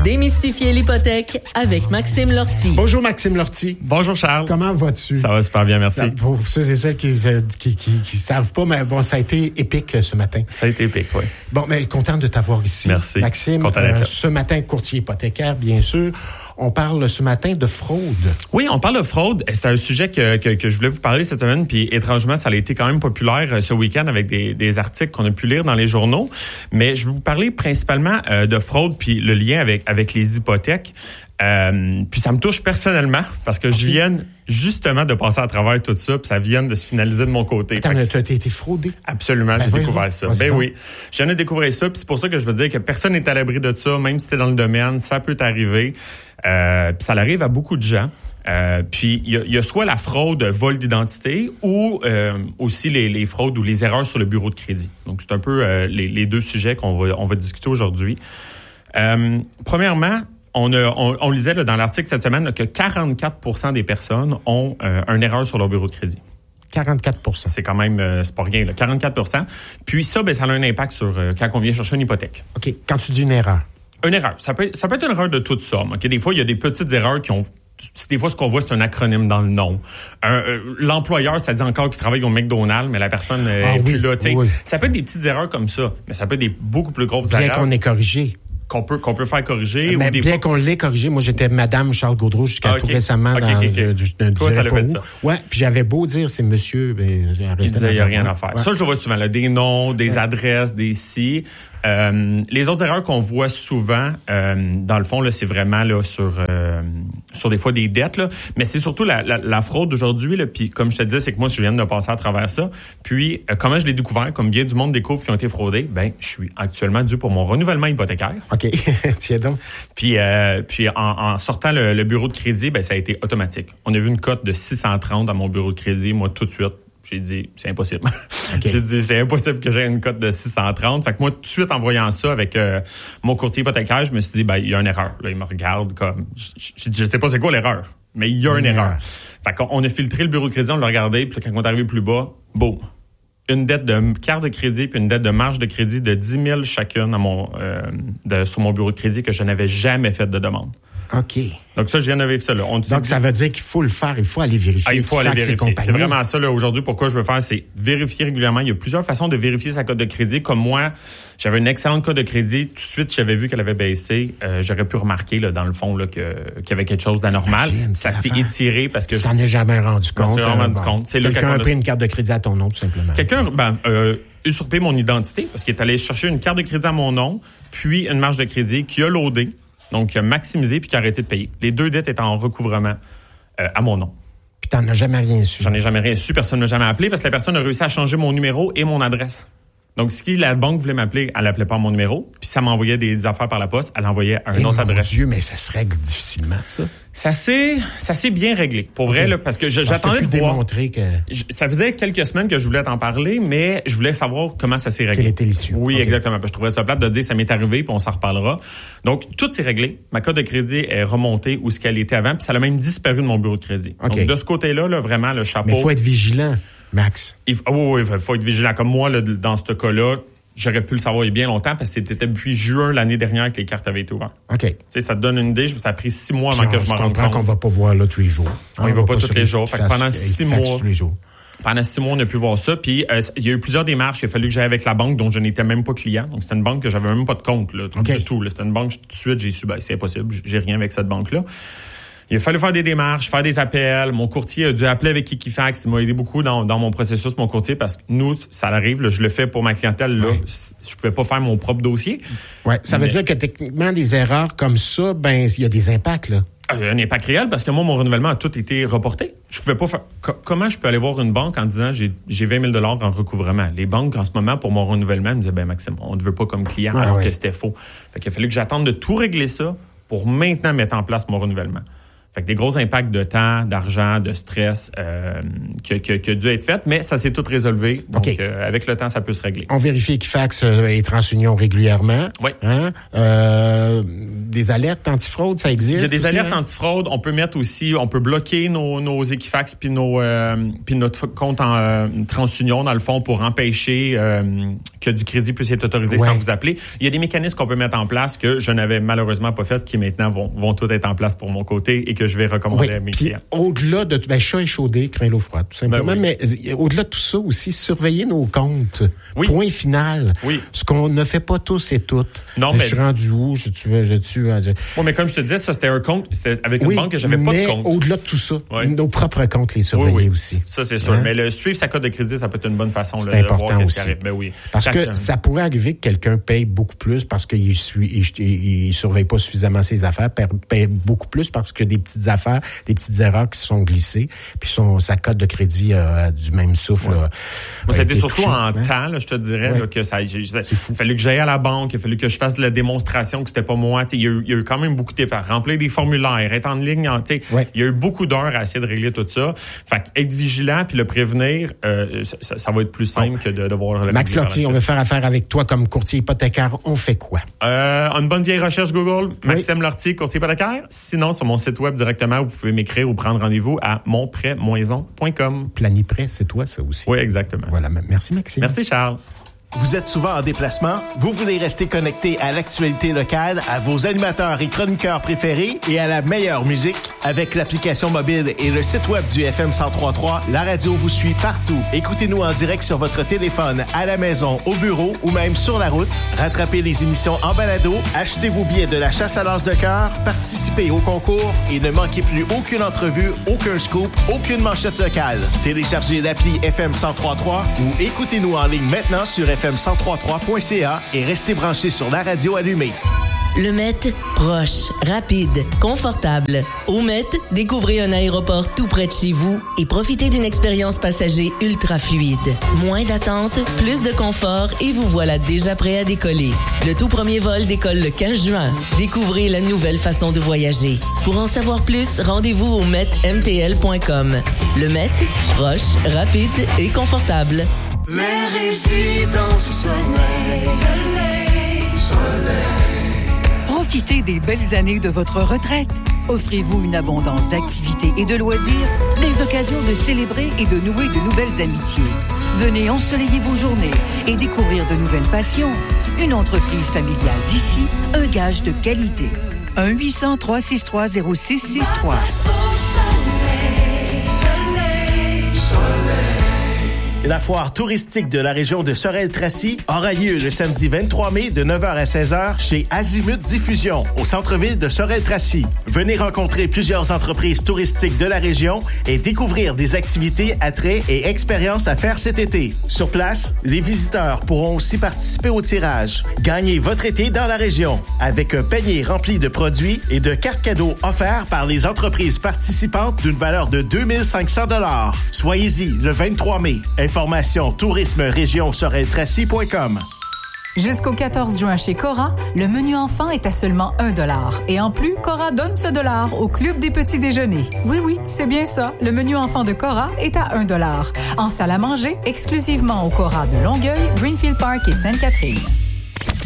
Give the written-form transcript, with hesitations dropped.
Démystifier l'hypothèque avec Maxime Lortie. Bonjour Maxime Lortie. Bonjour Charles. Comment vas-tu? Ça va super bien, merci. Pour ceux et celles qui savent pas, mais bon, ça a été épique ce matin. Ça a été épique, oui. Bon, mais content de t'avoir ici. Merci. Maxime, ce matin, courtier hypothécaire, bien sûr. On parle ce matin de fraude. Oui, on parle de fraude. C'est un sujet que je voulais vous parler cette semaine, puis étrangement, ça a été quand même populaire ce week-end avec des articles qu'on a pu lire dans les journaux. Mais je vais vous parler principalement de fraude, puis le lien avec les hypothèques. Puis ça me touche personnellement parce que je viens justement de passer à travers tout ça, puis ça vient de se finaliser de mon côté. Attends, tu as été fraudé? Absolument, j'ai découvert ça. Oui. Je viens de découvrir ça, puis c'est pour ça que je veux dire que personne n'est à l'abri de ça, même si t'es dans le domaine, ça peut t'arriver. Puis ça arrive à beaucoup de gens. Puis il y a soit la fraude vol d'identité ou aussi les fraudes ou les erreurs sur le bureau de crédit. Donc c'est un peu les deux sujets qu'on va discuter aujourd'hui. Premièrement, on lisait dans l'article cette semaine là, que 44% des personnes ont une erreur sur leur bureau de crédit. 44%. C'est quand même, c'est pas rien, là, 44%. Puis ça, ça a un impact sur quand on vient chercher une hypothèque. OK. Quand tu dis une erreur. Une erreur. Ça peut être une erreur de toute sorte. OK? Des fois, il y a des petites erreurs qui ont... Des fois, ce qu'on voit, c'est un acronyme dans le nom. L'employeur, ça dit encore qu'il travaille au McDonald's, mais la personne est plus là. Oui. Ça peut être des petites erreurs comme ça, mais ça peut être des beaucoup plus grosses erreurs. Bien qu'on ait corrigé. Qu'on peut faire corriger. Mais ou des bien fois... qu'on l'ait corrigé. Moi, j'étais Madame Charles Gaudreau jusqu'à tout récemment dans Toi, ça l'a fait ça. Ouais, puis j'avais beau dire c'est monsieur, ben il disait il n'y a rien à faire. Ouais. Ça, je le vois souvent, là, des noms, des adresses, des si. Les autres erreurs qu'on voit souvent, dans le fond, là, c'est vraiment là sur des fois des dettes, là, mais c'est surtout la fraude d'aujourd'hui. Là, puis comme je te disais, c'est que moi, je viens de passer à travers ça. Puis comment je l'ai découvert, comme bien du monde découvre qui ont été fraudés, ben je suis actuellement dû pour mon renouvellement hypothécaire. OK, tiens donc. Puis en sortant le bureau de crédit, ben ça a été automatique. On a vu une cote de 630 dans mon bureau de crédit, moi tout de suite. J'ai dit, c'est impossible. Okay. J'ai dit, c'est impossible que j'aie une cote de 630. Fait que moi, tout de suite, en voyant ça avec mon courtier hypothécaire, je me suis dit, ben, il y a une erreur. Là, il me regarde comme, je sais pas c'est quoi l'erreur, mais il y a une erreur. Fait qu'on a filtré le bureau de crédit, on l'a regardé, puis quand on est arrivé plus bas, boum. Une dette de carte de crédit puis une dette de marge de crédit de 10 000 chacune sur mon bureau de crédit que je n'avais jamais fait de demande. OK. Donc ça, je viens de vivre ça. Là. Donc ça veut dire qu'il faut le faire, il faut aller vérifier. Il faut aller vérifier. C'est vraiment ça, là, aujourd'hui, pourquoi je veux faire, c'est vérifier régulièrement. Il y a plusieurs façons de vérifier sa cote de crédit. Comme moi, j'avais une excellente cote de crédit. Tout de suite, j'avais vu qu'elle avait baissé. J'aurais pu remarquer, là, dans le fond, là, qu'il y avait quelque chose d'anormal. Ça s'est étiré parce que... Tu t'en es jamais rendu compte. Je m'en suis rendu compte. C'est quelqu'un a pris une carte de crédit à ton nom, tout simplement. Quelqu'un, usurpé mon identité parce qu'il est allé chercher une carte de crédit à mon nom, puis une marge de crédit qui a loadé. Donc, maximisé puis qui a arrêté de payer. Les deux dettes étaient en recouvrement à mon nom. Puis t'en as jamais rien su? J'en ai jamais rien su. Personne ne m'a jamais appelé parce que la personne a réussi à changer mon numéro et mon adresse. Donc, si la banque voulait m'appeler, elle n'appelait pas mon numéro. Puis ça m'envoyait des affaires par la poste, elle envoyait à une autre adresse. Mon Dieu, mais ça se règle difficilement, ça. Ça s'est bien réglé. Pour vrai, là, parce que j'attendais de voir. Démontrer que... Ça faisait quelques semaines que je voulais t'en parler, mais je voulais savoir comment ça s'est réglé. Quelle était l'issue? Oui, exactement. Parce que je trouvais ça plate de dire ça m'est arrivé, puis on s'en reparlera. Donc, tout s'est réglé. Ma cote de crédit est remontée où ce qu'elle était avant, puis ça a même disparu de mon bureau de crédit. Okay. Donc, de ce côté-là, là, vraiment, le chapeau. Mais il faut être vigilant, Max. Il faut être vigilant. Comme moi, là, dans ce cas-là, j'aurais pu le savoir il y a bien longtemps parce que c'était depuis juin l'année dernière que les cartes avaient été ouvertes. OK. Tu sais, ça te donne une idée. Ça a pris 6 mois avant que je m'en rende compte. Je comprends qu'on va pas voir là tous les jours. On ne va pas tous les jours. Fait que pendant 6 mois... tous les jours. Pendant 6 mois, on a pu voir ça. Puis, il y a eu plusieurs démarches. Il a fallu que j'aille avec la banque dont je n'étais même pas client. Donc, c'était une banque que j'avais même pas de compte, là, du tout. Là. C'était une banque, tout de suite, j'ai su, c'est impossible. J'ai rien avec cette banque-là. Il a fallu faire des démarches, faire des appels. Mon courtier a dû appeler avec Equifax. Il m'a aidé beaucoup dans mon processus, mon courtier, parce que nous, ça arrive, là, je le fais pour ma clientèle. Là, je pouvais pas faire mon propre dossier. Ouais, ça veut dire que techniquement, des erreurs comme ça, il y a des impacts, là. Un impact réel parce que moi, mon renouvellement a tout été reporté. Je pouvais pas faire... Comment je peux aller voir une banque en disant j'ai 20 000 en recouvrement? Les banques, en ce moment, pour mon renouvellement, me disaient, Maxime, on ne te veut pas comme client, alors que c'était faux. Fait qu'il a fallu que j'attende de tout régler ça pour maintenant mettre en place mon renouvellement. Fait que des gros impacts de temps, d'argent, de stress qui a dû être fait, mais ça s'est tout résolvé. Donc, avec le temps, ça peut se régler. On vérifie Equifax et TransUnion régulièrement. Oui. Hein? Des alertes antifraude, ça existe? Il y a des alertes antifraude. On peut mettre aussi, on peut bloquer nos Equifax puis notre compte en TransUnion, dans le fond, pour empêcher que du crédit puisse être autorisé sans vous appeler. Il y a des mécanismes qu'on peut mettre en place que je n'avais malheureusement pas fait, qui maintenant vont tous être en place pour mon côté et que je vais recommander à mes clients. Au-delà de chat échaudé, craint l'eau froide, tout simplement. Mais au-delà de tout ça aussi, surveiller nos comptes. Oui. Point final. Oui. Ce qu'on ne fait pas tous et toutes. Non, je suis rendu où? Oui, mais comme je te disais, ça, c'était un compte. C'était avec une banque que j'avais pas de compte. Au-delà de tout ça, nos propres comptes, les surveiller aussi. Ça, c'est sûr. Mais suivre sa cote de crédit, ça peut être une bonne façon de voir qu'est-ce qui arrive. Ben oui. Parce que ça pourrait arriver que quelqu'un paye beaucoup plus parce qu'il il surveille pas suffisamment ses affaires, paye beaucoup plus parce que des petites affaires, des petites erreurs qui se sont glissées, puis sa cote de crédit du même souffle. Moi, ça a été surtout en temps, là, je te dirais, là, que il a fallu que j'aille à la banque, il a fallu que je fasse de la démonstration que c'était pas moi. Il y a eu quand même beaucoup d'efforts. Remplir des formulaires, être en ligne, il y a eu beaucoup d'heures à essayer de régler tout ça. Fait être vigilant puis le prévenir, ça va être plus simple que de devoir le Max Lortie, on veut faire affaire avec toi comme courtier hypothécaire. On fait quoi? Une bonne vieille recherche Google, Maxime Lortie, courtier hypothécaire. Sinon, sur mon site web directement, vous pouvez m'écrire ou prendre rendez-vous à monprêtmoison.com. Planiprêt, c'est toi, ça aussi. Oui, exactement. Voilà. Merci, Maxime. Merci, Charles. Vous êtes souvent en déplacement? Vous voulez rester connecté à l'actualité locale, à vos animateurs et chroniqueurs préférés et à la meilleure musique? Avec l'application mobile et le site web du FM 103.3, la radio vous suit partout. Écoutez-nous en direct sur votre téléphone, à la maison, au bureau ou même sur la route. Rattrapez les émissions en balado, achetez vos billets de la chasse à l'as de cœur, participez au concours et ne manquez plus aucune entrevue, aucun scoop, aucune manchette locale. Téléchargez l'appli FM 103.3 ou écoutez-nous en ligne maintenant sur FM1033.ca et restez branchés sur la radio allumée. Le Met, proche, rapide, confortable. Au Met, découvrez un aéroport tout près de chez vous et profitez d'une expérience passager ultra fluide. Moins d'attente, plus de confort et vous voilà déjà prêt à décoller. Le tout premier vol décolle le 15 juin. Découvrez la nouvelle façon de voyager. Pour en savoir plus, rendez-vous au metmtl.com. Le Met, proche, rapide et confortable. Les résidences soleil. Profitez des belles années de votre retraite. Offrez-vous une abondance d'activités et de loisirs, des occasions de célébrer et de nouer de nouvelles amitiés. Venez ensoleiller vos journées et découvrir de nouvelles passions. Une entreprise familiale d'ici, un gage de qualité. 1-800-363-0663. La foire touristique de la région de Sorel-Tracy aura lieu le samedi 23 mai de 9h à 16h chez Azimut Diffusion au centre-ville de Sorel-Tracy. Venez rencontrer plusieurs entreprises touristiques de la région et découvrir des activités, attraits et expériences à faire cet été. Sur place, les visiteurs pourront aussi participer au tirage. Gagnez votre été dans la région avec un panier rempli de produits et de cartes cadeaux offerts par les entreprises participantes d'une valeur de 2500 $. Soyez-y le 23 mai. Information tourisme-région-sorel-tracy.com. Jusqu'au 14 juin chez Cora, le menu enfant est à seulement 1 $. Et en plus, Cora donne ce $. Au Club des petits déjeuners. Oui, c'est bien ça. Le menu enfant de Cora est à 1 $. En salle à manger, exclusivement au Cora de Longueuil, Greenfield Park et Sainte-Catherine.